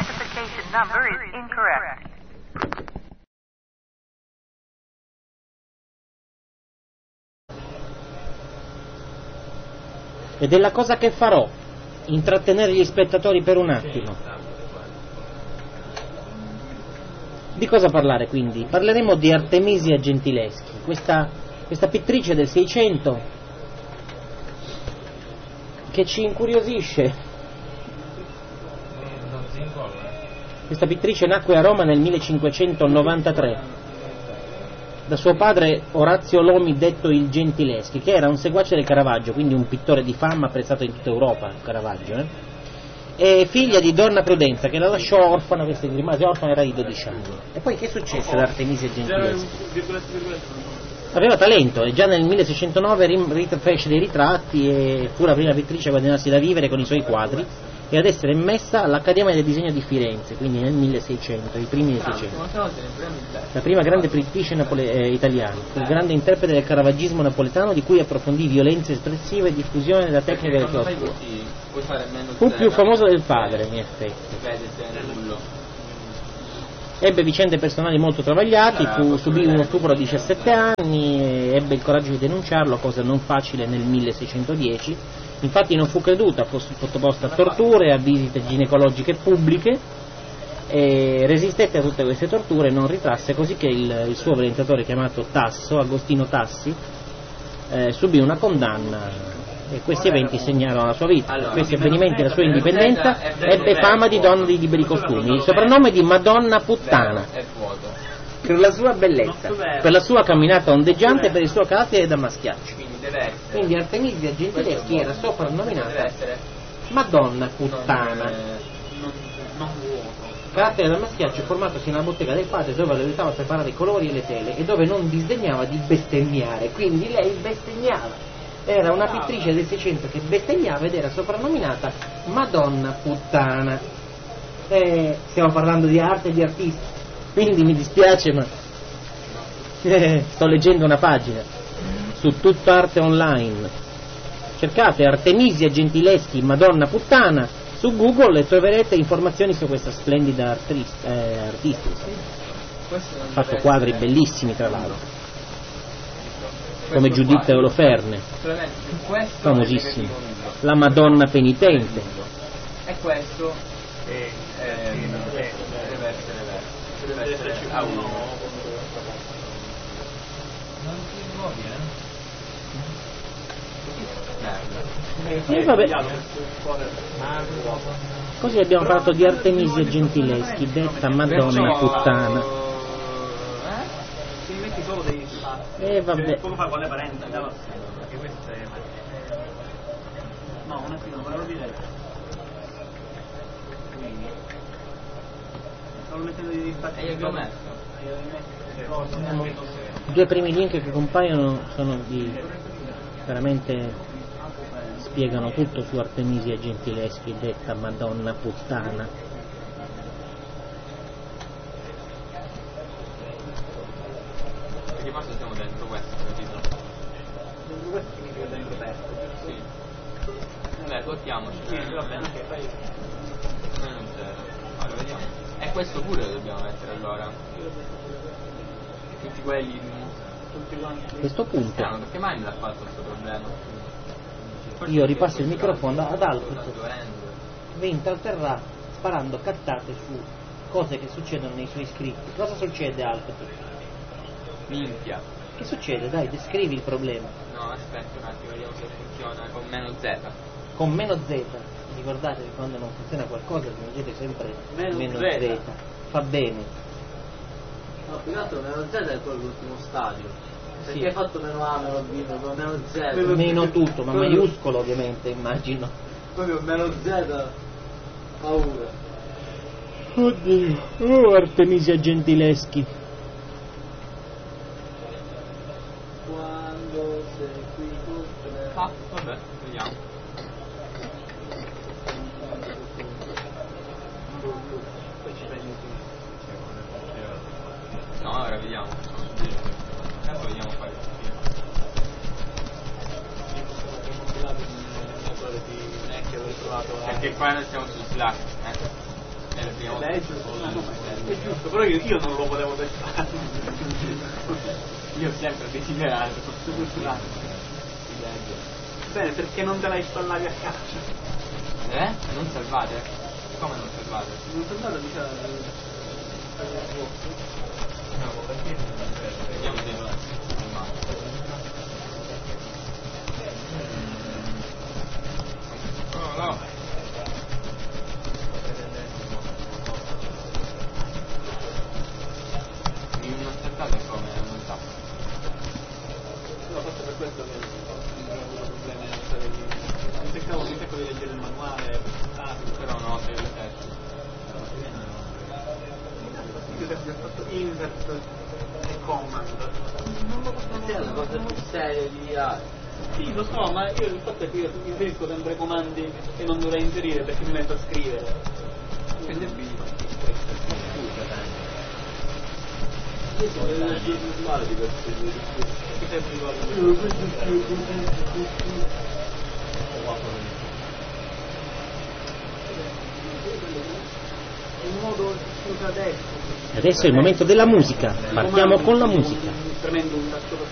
identification number is incorrect. Ed è la cosa che farò, intrattenere gli spettatori per un attimo. Di cosa parlare quindi? Parleremo di Artemisia Gentileschi, questa pittrice del 600 che ci incuriosisce. Questa pittrice nacque a Roma nel 1593 da suo padre Orazio Lomi, detto il Gentileschi, che era un seguace del Caravaggio, quindi un pittore di fama apprezzato in tutta Europa, Caravaggio, e figlia di Donna Prudenza, che la lasciò orfana, questa che rimase orfana era di 12 anni. E poi che successe ad Artemisia Gentileschi? Aveva talento e già nel 1609 fece dei ritratti e fu la prima pittrice a guadagnarsi da vivere con i suoi quadri e ad essere messa all'Accademia del Disegno di Firenze, quindi nel 1600, i primi del 600. La prima grande pittrice italiana, fu grande interprete del caravaggismo napoletano, di cui approfondì violenza espressiva e diffusione della tecnica del suo studio. Fu più famoso del padre, in effetti. Ebbe vicende personali molto travagliate, subì uno stupro a 17 anni, ebbe il coraggio di denunciarlo, cosa non facile nel 1610. Infatti non fu creduta, fu sottoposta a torture, a visite ginecologiche pubbliche, e resistette a tutte queste torture e non ritrasse, così che il suo orientatore chiamato Tasso, Agostino Tassi, subì una condanna, e questi eventi segnarono la sua vita. Per questi avvenimenti e la sua indipendenza ebbe fama di donna di liberi costumi, il soprannome di Madonna Puttana, per la sua bellezza, per la sua camminata ondeggiante e per il suo carattere da maschiaccio. Quindi Artemisia Gentileschi era soprannominata Madonna Puttana. Carattere da maschiaccio formatosi nella bottega del padre, dove le aiutava a preparare i colori e le tele e dove non disdegnava di bestemmiare, quindi lei bestemmiava. Era una pittrice del 600 che bestemmiava ed era soprannominata Madonna Puttana. Stiamo parlando di arte e di artisti, quindi mi dispiace, ma sto leggendo una pagina su Tutta Arte Online. Cercate Artemisia Gentileschi Madonna Puttana su Google e troverete informazioni su questa splendida artista. Ha fatto quadri bellissimi, tra l'altro, come Giuditta Oloferne, famosissimo, La Madonna Penitente. E questo deve essere a uno. Non ti muovi, Vabbè. Così abbiamo parlato di Artemisia Gentileschi, detta Madonna Puttana. Ti metti solo dei spazi. Vabbè. Come fa con le parenti? Perché questo è. No, un attimo, volevo dire. Quindi. Stavo mettendo dei spazi. E io vi ho messo. I due primi link che compaiono sono veramente spiegano tutto su Artemisia Gentileschi, detta Madonna Puttana. Perché forse siamo dentro questo, capito? Dentro questo significa dentro testo. Sì. Beh, votiamoci. Sì, va bene, ok, fai. Non c'era. Allora vediamo. E questo pure lo dobbiamo mettere allora. Tutti quelli. Tutti quanti. Questo punto. Strano, perché mai me l'ha fatto questo problema? Io ripasso il microfono ad Alfred, Vinta alterrà sparando cazzate su cose che succedono nei suoi scritti. Cosa succede, Alfred? Minchia. Che succede? Dai, descrivi il problema. No, aspetta un attimo, vediamo se funziona con meno Z. Con meno Z. Ricordate che quando non funziona qualcosa aggiungete sempre meno Z. Fa bene. No, più che altro meno Z è poi l'ultimo stadio. Perché Sì. hai fatto meno A, meno B, meno Z? Meno tutto, ma maiuscolo ovviamente, immagino. Proprio meno Z, paura. Oddio, oh Artemisia Gentileschi. Quando sei qui con te. Ah, vabbè, vediamo. Poi ci prendi tu. No, ora vediamo. Intanto vediamo fare il Che avevo trovato perché qua noi siamo su Slack, è la prima volta È che giusto, solo no, il è giusto, però io non lo volevo testare. Io ho sempre desiderato. Bene, perché non te la installavi a casa? Non salvate? Come non salvate? Non so andato, diceva. No, perché vediamo se non oh no. Mi aspettate come non sa. No, forse per questo che ho avuto problemi a stare lì. Mi cercavo di leggere il manuale, Però no, se le teste. io ho fatto invert e command. Non lo posso Questa è la cosa più seria di AI. Sì, lo so, ma io il fatto è che io inserisco sempre comandi che non dovrei inserire perché mi metto a scrivere. Che devi scusa, dai. Io sono il normale di questo Che sei abituato? Il modo scusa adesso. Adesso è il momento della musica, partiamo con la musica. Premendo un tasto